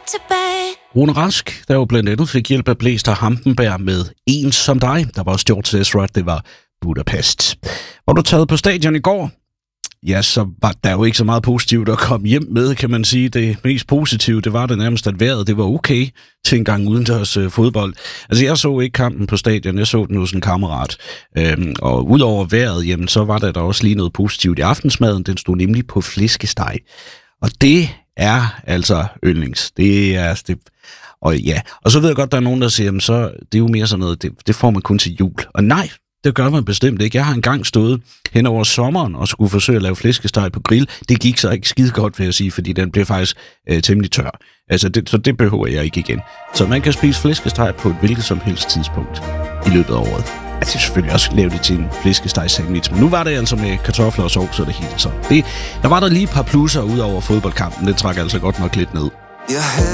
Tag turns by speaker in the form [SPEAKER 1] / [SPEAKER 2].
[SPEAKER 1] tilbage.
[SPEAKER 2] Rune Rask, der jo blandt andet fik hjælp af Blæster Hampenberg med En som dig. Der var også George Ezra, det var Budapest. Var du taget på stadion i går? Ja, så var der jo ikke så meget positivt at komme hjem med, kan man sige. Det mest positive, det var det nærmest, at vejret det var okay til en gang udendørs fodbold. Altså, jeg så ikke kampen på stadion, jeg så den hos en kammerat. Og udover vejret, jamen, så var der også lige noget positivt i aftensmaden. Den stod nemlig på flæskesteg. Og det er altså yndlings. Det er... Og ja, og så ved jeg godt, der er nogen, der siger, jamen, så det er jo mere sådan noget, det får man kun til jul. Og nej, det gør man bestemt ikke. Jeg har engang stået hen over sommeren og skulle forsøge at lave flæskesteg på grill. Det gik så ikke skide godt, vil jeg sige, fordi den blev faktisk temmelig tør. Altså, så det behøver jeg ikke igen. Så man kan spise flæskesteg på et hvilket som helst tidspunkt i løbet af året. Altså, selvfølgelig også lave det til en flæskesteg sandwich, men nu var det altså med kartofler og sovs og det hele. Så der var der lige et par plusser ud over fodboldkampen. Det trak altså godt nok lidt ned.